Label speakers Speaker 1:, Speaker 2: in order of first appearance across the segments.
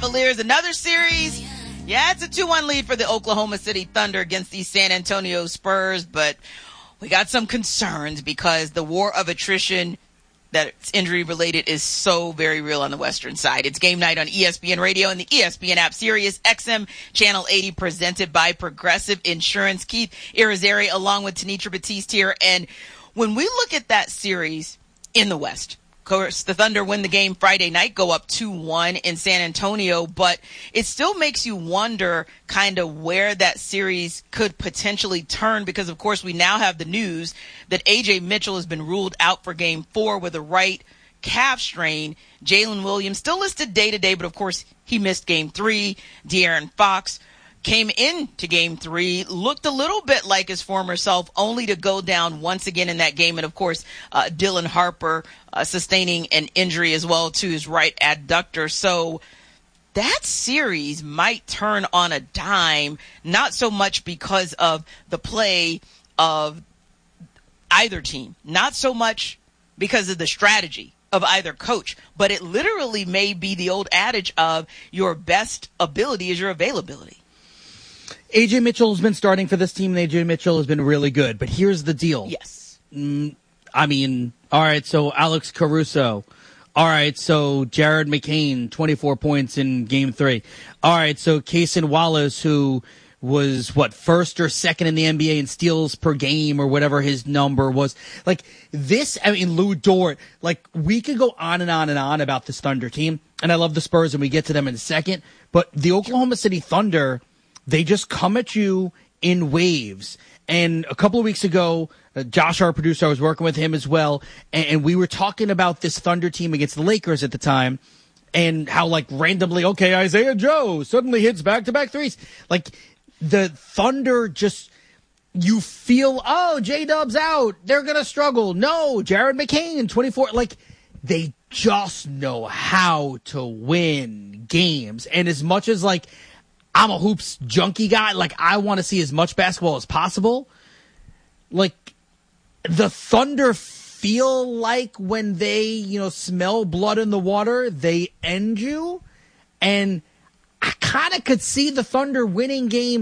Speaker 1: Cavaliers. Another series. Yeah, it's a 2-1 lead for the Oklahoma City Thunder against the San Antonio Spurs, but we got some concerns because the war of attrition that's injury related is so very real on the Western side. It's game night on ESPN Radio and the ESPN app, Sirius XM Channel 80, presented by Progressive Insurance. Keith Irizarry along with Tenitra Batiste here. And when we look at that series in the West, of course, the Thunder win the game Friday night, go up 2-1 in San Antonio, but it still makes you wonder kind of where that series could potentially turn because, of course, we now have the news that A.J. Mitchell has been ruled out for Game 4 with a right calf strain. Jalen Williams still listed day-to-day, but, of course, he missed Game 3. De'Aaron Fox came into Game 3, looked a little bit like his former self, only to go down once again in that game. And, of course, Dylan Harper sustaining an injury as well to his right adductor. So that series might turn on a dime, not so much because of the play of either team, not so much because of the strategy of either coach, but it literally may be the old adage of your best ability is your availability.
Speaker 2: A.J. Mitchell has been starting for this team, and A.J. Mitchell has been really good. But here's the deal.
Speaker 1: Yes.
Speaker 2: I mean, all right, so Alex Caruso. All right, so Jared McCain, 24 points in Game 3. All right, so Cason Wallace, who was, first or second in the NBA in steals per game or whatever his number was. Like, this, I mean, Lou Dort, like, we could go on and on and on about this Thunder team, and I love the Spurs, and we get to them in a second, but the Oklahoma City Thunder, they just come at you in waves. And a couple of weeks ago, Josh, our producer, I was working with him as well, and we were talking about this Thunder team against the Lakers at the time, and how, like, randomly, okay, Isaiah Joe suddenly hits back-to-back threes. Like, the Thunder just, you feel, oh, J-Dub's out, they're going to struggle. No, Jared McCain, 24, like, they just know how to win games. And as much as, like, I'm a hoops junkie guy. Like, I want to see as much basketball as possible. Like, the Thunder feel like when they, smell blood in the water, they end you. And I kind of could see the Thunder winning game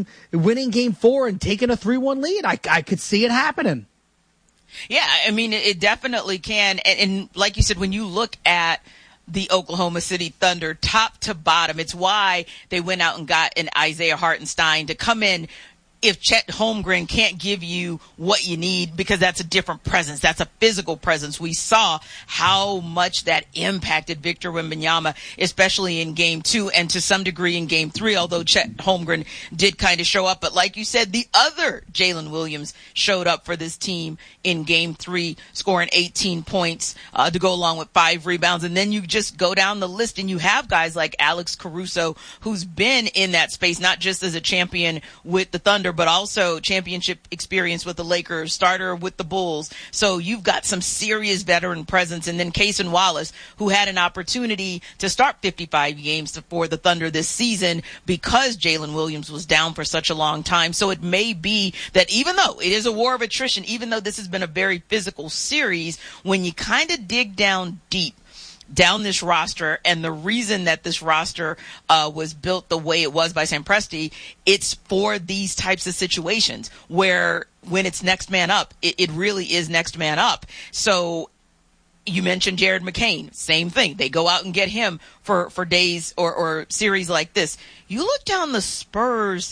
Speaker 2: 4 and taking a 3-1 lead. I could see it happening.
Speaker 1: Yeah, I mean, it definitely can. And like you said, when you look at the Oklahoma City Thunder top to bottom, it's why they went out and got an Isaiah Hartenstein to come in if Chet Holmgren can't give you what you need, because that's a different presence. That's a physical presence. We saw how much that impacted Victor Wembanyama, especially in Game 2 and to some degree in Game 3, although Chet Holmgren did kind of show up. But like you said, the other Jalen Williams showed up for this team in Game 3, scoring 18 points to go along with 5 rebounds. And then you just go down the list and you have guys like Alex Caruso, who's been in that space, not just as a champion with the Thunder, but also championship experience with the Lakers, starter with the Bulls. So you've got some serious veteran presence. And then Cason Wallace, who had an opportunity to start 55 games for the Thunder this season because Jalen Williams was down for such a long time. So it may be that even though it is a war of attrition, even though this has been a very physical series, when you kind of dig down deep down this roster, and the reason that this roster was built the way it was by Sam Presti, it's for these types of situations where when it's next man up, it really is next man up. So you mentioned Jared McCain, same thing. They go out and get him for days or series like this. You look down the Spurs,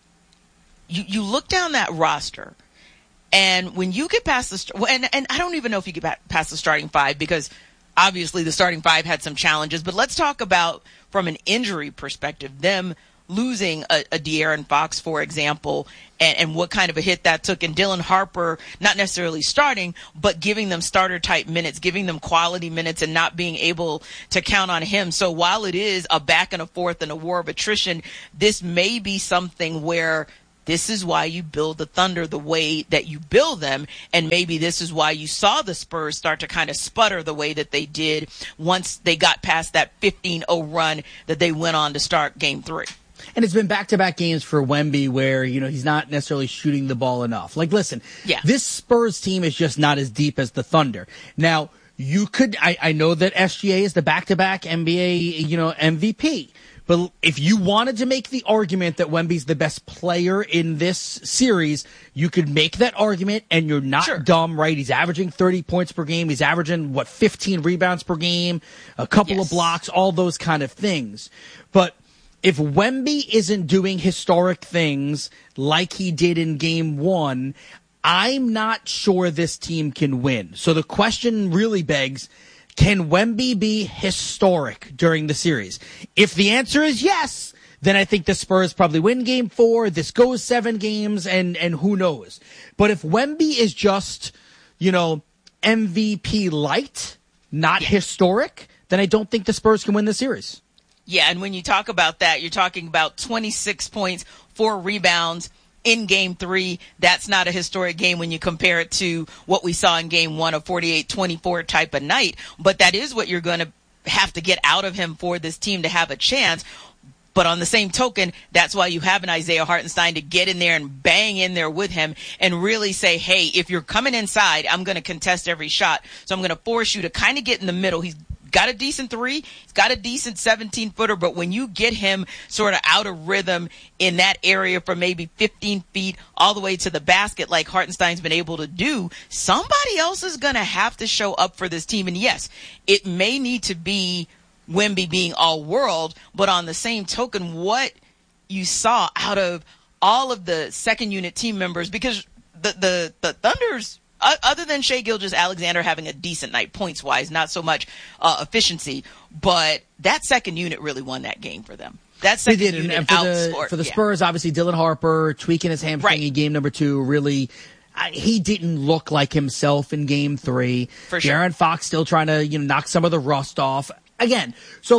Speaker 1: you look down that roster, and when you get past and I don't even know if you get past the starting 5, because obviously the starting 5 had some challenges, but let's talk about from an injury perspective, them losing a De'Aaron Fox, for example, and what kind of a hit that took. And Dylan Harper, not necessarily starting, but giving them starter type minutes, giving them quality minutes and not being able to count on him. So while it is a back and a forth and a war of attrition, this may be something where this is why you build the Thunder the way that you build them, and maybe this is why you saw the Spurs start to kind of sputter the way that they did once they got past that 15-0 run that they went on to start Game 3.
Speaker 2: And it's been back-to-back games for Wemby where, he's not necessarily shooting the ball enough. Like, listen, This Spurs team is just not as deep as the Thunder. Now, you could, I know that SGA is the back-to-back NBA, MVP. But if you wanted to make the argument that Wemby's the best player in this series, you could make that argument, and you're not dumb, right? He's averaging 30 points per game. He's averaging, 15 rebounds per game, a couple of blocks, all those kind of things. But if Wemby isn't doing historic things like he did in Game 1, I'm not sure this team can win. So the question really begs, can Wemby be historic during the series? If the answer is yes, then I think the Spurs probably win Game 4. This goes 7 games, and who knows? But if Wemby is just, MVP light, not historic, then I don't think the Spurs can win the series.
Speaker 1: Yeah, and when you talk about that, you're talking about 26 points, 4 rebounds in Game 3. That's not a historic game when you compare it to what we saw in Game 1, a 48-24 type of night. But that is what you're going to have to get out of him for this team to have a chance. But on the same token, that's why you have an Isaiah Hartenstein to get in there and bang in there with him and really say, hey, if you're coming inside, I'm going to contest every shot. So I'm going to force you to kind of get in the middle. He's got a decent 3. He's got a decent 17-footer. But when you get him sort of out of rhythm in that area from maybe 15 feet all the way to the basket like Hartenstein's been able to do, somebody else is going to have to show up for this team. And yes, it may need to be Wemby being all world, but on the same token, what you saw out of all of the second unit team members, because the Thunder's, other than Shai Gilgeous-Alexander having a decent night points wise, not so much efficiency, but that second unit really won that game for them. That second unit
Speaker 2: and
Speaker 1: outscored.
Speaker 2: For the Spurs, obviously Dylan Harper tweaking his hamstring in game number 2 really. He didn't look like himself in Game 3.
Speaker 1: For sure.
Speaker 2: De'Aaron Fox still trying to knock some of the rust off. Again, so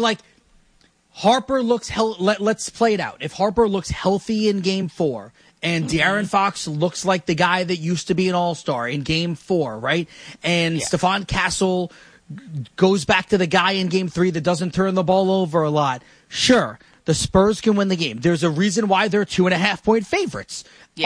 Speaker 2: Harper looks let's play it out. If Harper looks healthy in Game 4 and De'Aaron Fox looks like the guy that used to be an all-star in Game 4, right? And Stephon Castle goes back to the guy in Game 3 that doesn't turn the ball over a lot. Sure, the Spurs can win the game. There's a reason why they're 2.5-point favorites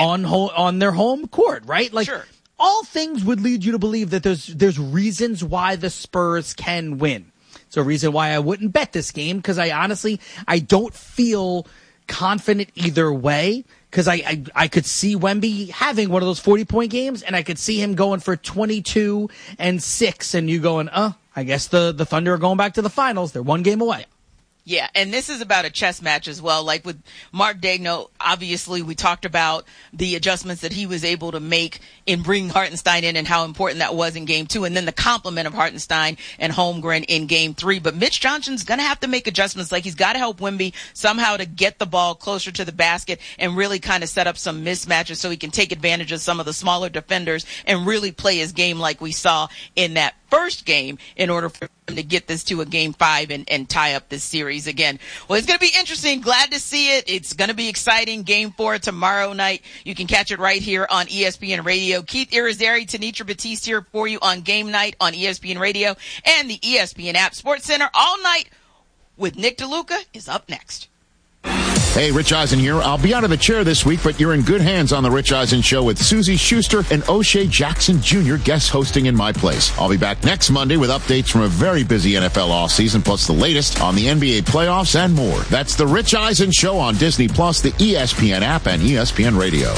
Speaker 2: on their home court, right?
Speaker 1: Sure.
Speaker 2: All things would lead you to believe that there's reasons why the Spurs can win. It's a reason why I wouldn't bet this game, because I don't feel confident either way, because I could see Wemby having one of those 40-point games, and I could see him going for 22 and 6, and you going, I guess the Thunder are going back to the finals. They're 1 game away.
Speaker 1: Yeah, and this is about a chess match as well. Like with Mark Daigneault, obviously we talked about the adjustments that he was able to make in bringing Hartenstein in and how important that was in Game 2, and then the complement of Hartenstein and Holmgren in Game 3. But Mitch Johnson's going to have to make adjustments. Like, he's got to help Wemby somehow to get the ball closer to the basket and really kind of set up some mismatches so he can take advantage of some of the smaller defenders and really play his game like we saw in that first game in order for him to get this to a Game 5 and tie up this series again. Well, it's going to be interesting. Glad to see it. It's going to be exciting. Game 4 tomorrow night. You can catch it right here on ESPN Radio. Keith Irizarry, Tenitra Batiste here for you on Game Night on ESPN Radio and the ESPN app. Sports Center all night with Nick DeLuca is up next.
Speaker 3: Hey, Rich Eisen here. I'll be out of the chair this week, but you're in good hands on The Rich Eisen Show with Susie Schuster and O'Shea Jackson Jr. guest hosting in my place. I'll be back next Monday with updates from a very busy NFL offseason, plus the latest on the NBA playoffs and more. That's The Rich Eisen Show on Disney+, the ESPN app, and ESPN Radio.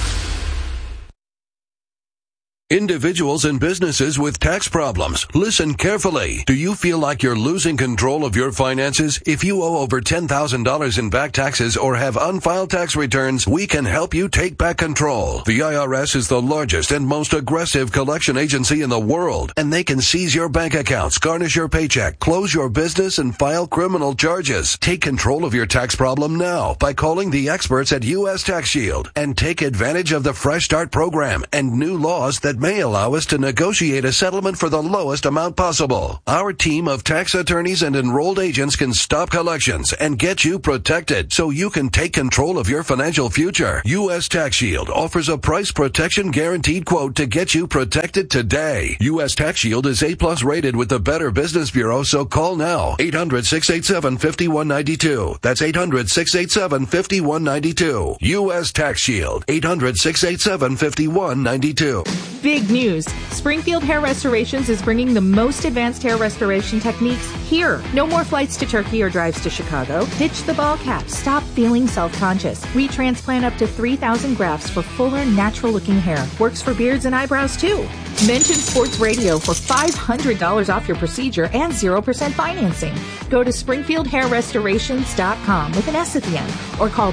Speaker 4: Individuals and businesses with tax problems, listen carefully. Do you feel like you're losing control of your finances? If you owe over $10,000 in back taxes or have unfiled tax returns, we can help you take back control. The IRS is the largest and most aggressive collection agency in the world, and they can seize your bank accounts, garnish your paycheck, close your business, and file criminal charges. Take control of your tax problem now by calling the experts at U.S. Tax Shield and take advantage of the Fresh Start program and new laws that may allow us to negotiate a settlement for the lowest amount possible. Our team of tax attorneys and enrolled agents can stop collections and get you protected so you can take control of your financial future. U.S. Tax Shield offers a price protection guaranteed quote to get you protected today. U.S. Tax Shield is A+ rated with the Better Business Bureau, so call now. 800-687-5192. That's 800-687-5192. U.S. Tax Shield. 800-687-5192.
Speaker 5: Big news! Springfield Hair Restorations is bringing the most advanced hair restoration techniques here. No more flights to Turkey or drives to Chicago. Ditch the ball cap. Stop feeling self-conscious. We transplant up to 3,000 grafts for fuller, natural-looking hair. Works for beards and eyebrows, too. Mention Sports Radio for $500 off your procedure and 0% financing. Go to SpringfieldHairRestorations.com with an S at the end or call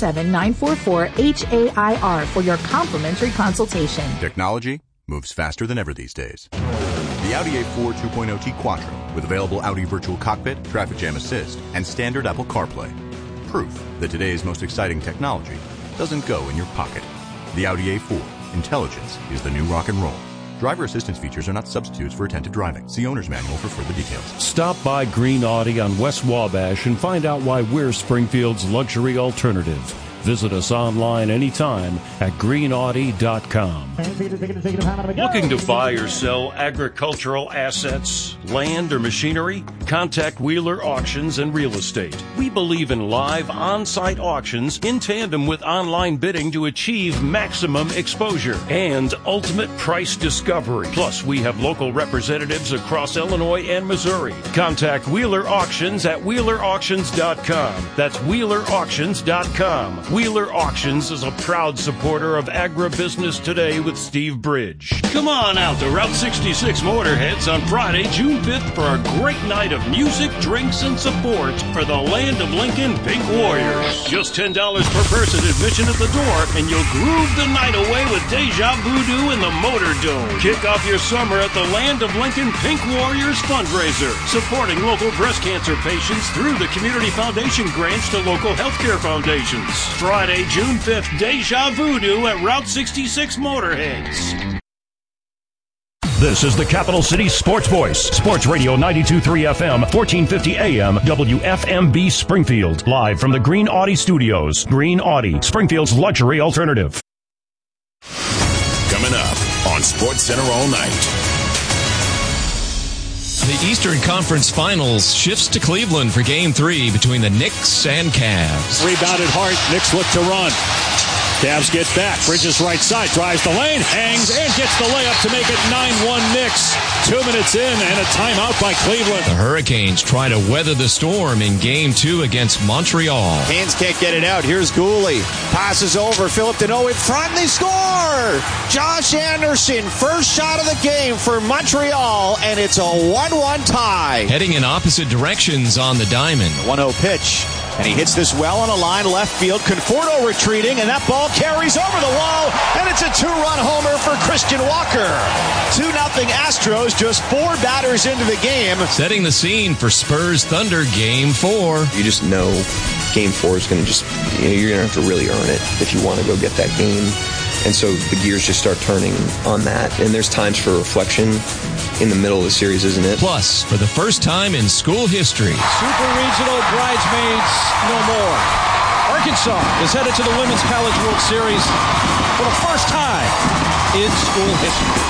Speaker 5: 217-944-HAIR for your complimentary consultation.
Speaker 6: Technology moves faster than ever these days. The Audi A4 2.0T Quattro with available Audi Virtual Cockpit, Traffic Jam Assist, and standard Apple CarPlay. Proof that today's most exciting technology doesn't go in your pocket. The Audi A4. Intelligence is the new rock and roll. Driver assistance features are not substitutes for attentive driving. See owner's manual for further details.
Speaker 7: Stop by Green Audi on West Wabash and find out why we're Springfield's luxury alternative. Visit us online anytime at greenaudi.com. Looking to buy or sell agricultural assets, land, or machinery? Contact Wheeler Auctions and Real Estate. We believe in live on-site auctions in tandem with online bidding to achieve maximum exposure and ultimate price discovery. Plus, we have local representatives across Illinois and Missouri. Contact Wheeler Auctions at WheelerAuctions.com. That's WheelerAuctions.com. Wheeler Auctions is a proud supporter of Agribusiness Today with Steve Bridge. Come on out to Route 66 Motorheads on Friday, June 5th for a great night of music, drinks, and support for the Land of Lincoln Pink Warriors. Just $10 per person admission at the door, and you'll groove the night away with Deja Voodoo and the Motor Dome. Kick off your summer at the Land of Lincoln Pink Warriors fundraiser, supporting local breast cancer patients through the Community Foundation grants to local healthcare foundations. Friday, June 5th, Deja Voodoo at Route 66 Motorheads.
Speaker 8: This is the Capital City Sports Voice. Sports Radio 92.3 FM, 1450 AM, WFMB Springfield. Live from the Green Audi Studios. Green Audi, Springfield's luxury alternative.
Speaker 9: Coming up on Sports Center all night.
Speaker 10: The Eastern Conference Finals shifts to Cleveland for Game 3 between the Knicks and Cavs.
Speaker 11: Rebounded Hart. Knicks look to run. Cavs get back. Bridges right side. Drives the lane. Hangs and gets the layup to make it 9-1 Knicks. 2 minutes in and a timeout by Cleveland.
Speaker 10: The Hurricanes try to weather the storm in Game 2 against Montreal.
Speaker 12: Canes can't get it out. Here's Gooley. Passes over. Philip Deneau in front. They score! Josh Anderson, first shot of the game for Montreal, and it's a 1-1 tie.
Speaker 10: Heading in opposite directions on the diamond.
Speaker 12: 1-0 pitch. And he hits this well on a line left field. Conforto retreating, and that ball carries over the wall, and it's a 2-run homer for Christian Walker. 2-0 Astros, just 4 batters into the game.
Speaker 10: Setting the scene for Spurs Thunder Game 4.
Speaker 13: You just know Game 4 is going to you're going to have to really earn it if you want to go get that game. And so the gears just start turning on that. And there's times for reflection in the middle of the series, isn't it?
Speaker 10: Plus, for the first time in school history,
Speaker 14: Super Regional bridesmaids no more. Arkansas is headed to the Women's College World Series for the first time in school history.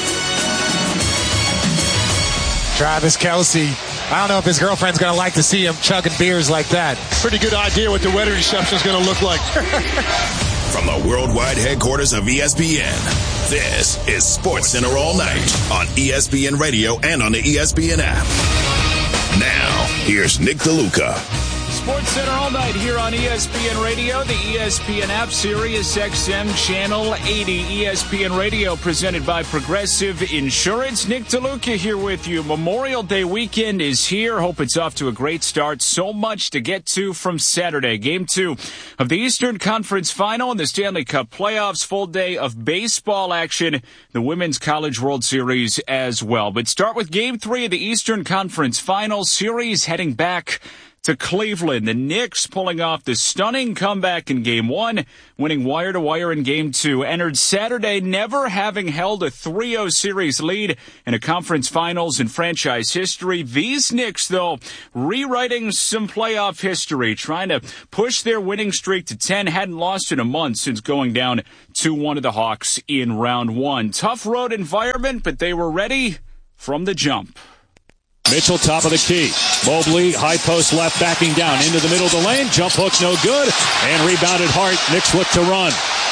Speaker 15: Travis Kelce. I don't know if his girlfriend's going to like to see him chugging beers like that.
Speaker 16: Pretty good idea what the wedding reception is going to look like.
Speaker 9: From the worldwide headquarters of ESPN, this is Sports Center All Night on ESPN Radio and on the ESPN app. Now, here's Nick DeLuca.
Speaker 17: Sports Center All Night here on ESPN Radio, the ESPN app, Sirius XM Channel 80. ESPN Radio presented by Progressive Insurance. Nick DeLuca here with you. Memorial Day weekend is here. Hope it's off to a great start. So much to get to from Saturday. Game 2 of the Eastern Conference Final and the Stanley Cup playoffs. Full day of baseball action. The Women's College World Series as well. But start with Game 3 of the Eastern Conference Final series heading back to Cleveland. The Knicks pulling off the stunning comeback in Game 1, winning wire-to-wire in Game 2. Entered Saturday never having held a 3-0 series lead in a conference finals in franchise history. These Knicks, though, rewriting some playoff history, trying to push their winning streak to 10. Hadn't lost in a month since going down 2-1 to the Hawks in round 1. Tough road environment, but they were ready from the jump.
Speaker 11: Mitchell, top of the key. Mobley, high post left, backing down into the middle of the lane. Jump hook, no good. And rebounded Hart. Knicks look to run.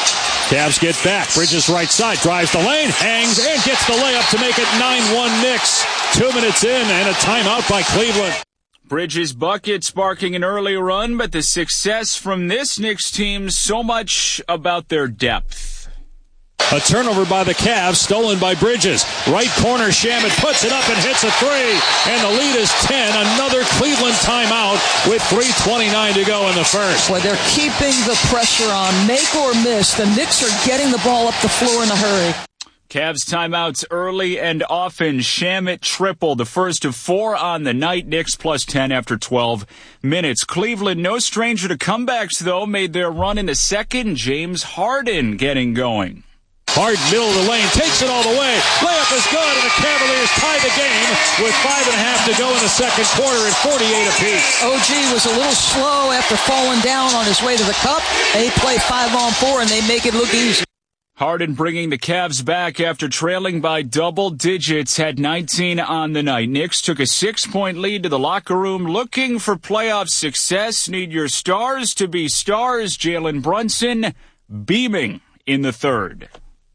Speaker 11: Cavs get back. Bridges right side, drives the lane, hangs, and gets the layup to make it 9-1 Knicks. 2 minutes in, and a timeout by Cleveland.
Speaker 17: Bridges' bucket sparking an early run, but the success from this Knicks team, so much about their depth.
Speaker 11: A turnover by the Cavs, stolen by Bridges. Right corner, Shamet puts it up and hits a three, and the lead is 10. Another Cleveland timeout with 3:29 to go in the first.
Speaker 18: Boy, they're keeping the pressure on. Make or miss, the Knicks are getting the ball up the floor in a hurry.
Speaker 17: Cavs timeouts early and often. Shamet triple, the first of 4 on the night. Knicks plus 10 after 12 minutes. Cleveland, no stranger to comebacks, though, made their run in the second. James Harden getting going.
Speaker 11: Harden, middle of the lane, takes it all the way. Layup is good, and the Cavaliers tie the game with 5.5 to go in the second quarter at 48 apiece.
Speaker 18: OG was a little slow after falling down on his way to the cup. They play 5-on-4, and they make it look easy.
Speaker 17: Harden bringing the Cavs back after trailing by double digits, had 19 on the night. Knicks took a 6-point lead to the locker room, looking for playoff success. Need your stars to be stars. Jalen Brunson beaming in the third.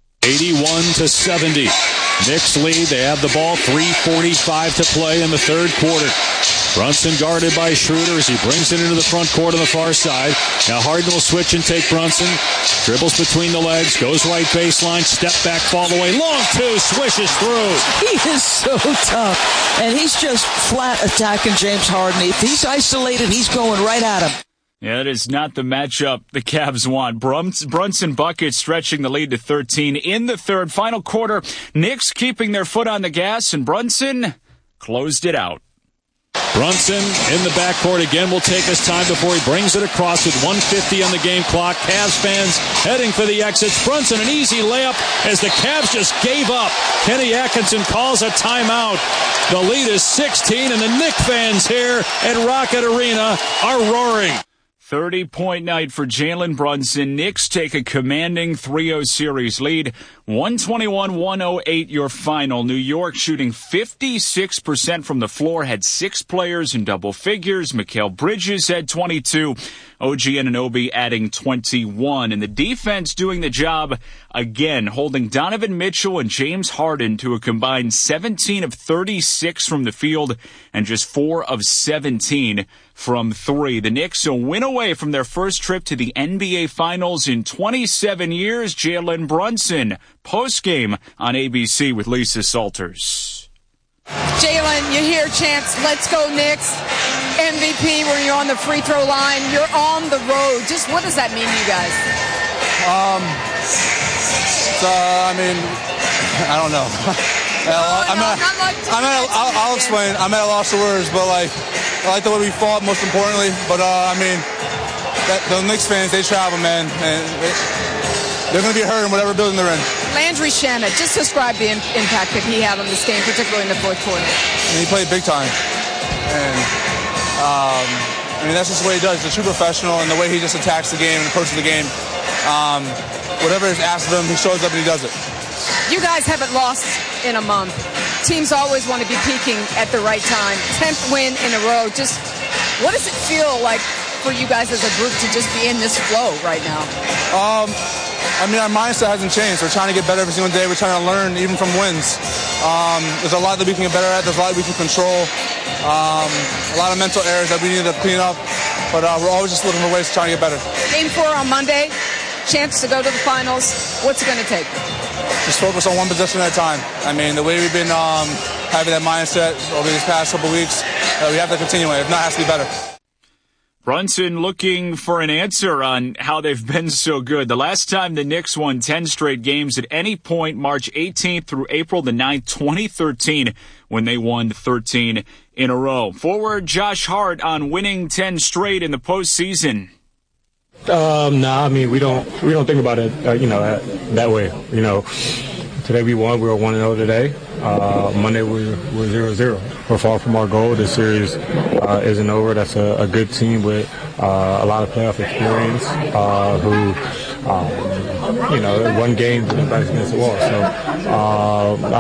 Speaker 11: 81-70. Knicks lead. They have the ball. 3:45 to play in the third quarter. Brunson guarded by Schroeder as he brings it into the front court on the far side. Now Harden will switch and take Brunson. Dribbles between the legs. Goes right baseline. Step back, fall away. Long two. Swishes through.
Speaker 18: He is so tough. And he's just flat attacking James Harden. If he's isolated, he's going right at him.
Speaker 17: Yeah, that is not the matchup the Cavs want. Brunson bucket stretching the lead to 13 in the third. Final quarter, Knicks keeping their foot on the gas, and Brunson closed it out.
Speaker 11: Brunson in the backcourt again will take his time before he brings it across with 1:50 on the game clock. Cavs fans heading for the exits. Brunson, an easy layup as the Cavs just gave up. Kenny Atkinson calls a timeout. The lead is 16, and the Knicks fans here at Rocket Arena are roaring.
Speaker 17: 30-point night for Jalen Brunson. Knicks take a commanding 3-0 series lead. 121-108 your final. New York shooting 56% from the floor, had 6 players in double figures. Mikal Bridges had 22. OG Anunoby adding 21. And the defense doing the job again, holding Donovan Mitchell and James Harden to a combined 17 of 36 from the field and just 4 of 17 from 3. The Knicks a win away from their first trip to the NBA Finals in 27 years. Jalen Brunson post-game on ABC with Lisa Salters.
Speaker 19: Jalen, you hear chants, "Let's go Knicks." MVP when you're on the free throw line. You're on the road. Just what does that mean to you guys?
Speaker 20: I don't know. I'll explain. I'm at a loss of words, but I like the way we fought, most importantly. But the Knicks fans, they travel, man, and they're going to be hurt in whatever building they're in.
Speaker 19: Landry Shamet, just describe the impact that he had on this game, particularly in the fourth quarter.
Speaker 20: He played big time, and that's just the way he does. He's a true professional, and the way he just attacks the game and approaches the game. Whatever is asked of him, he shows up and he does it.
Speaker 19: You guys haven't lost in a month. Teams always want to be peaking at the right time. 10th win in a row. Just what does it feel like for you guys as a group to just be in this flow right now?
Speaker 20: Our mindset hasn't changed. We're trying to get better every single day. We're trying to learn even from wins. There's a lot that we can get better at. There's a lot we can control. A lot of mental errors that we need to clean up. But we're always just looking for ways to try to get better.
Speaker 19: Game 4 on Monday. Chance to go to the finals. What's it going to take?
Speaker 20: Just focus on one possession at a time. The way we've been having that mindset over these past couple weeks, we have to continue it. If not, it has to be better.
Speaker 17: Brunson looking for an answer on how they've been so good. The last time the Knicks won 10 straight games at any point, March 18th through April the 9th, 2013, when they won 13 in a row. Forward Josh Hart on winning 10 straight in the postseason.
Speaker 21: We don't think about it, that way. Today we won. We were 1-0 today. Monday we're 0-0. We're far from our goal. This series isn't over. That's a good team with a lot of playoff experience who, won games against the wall. So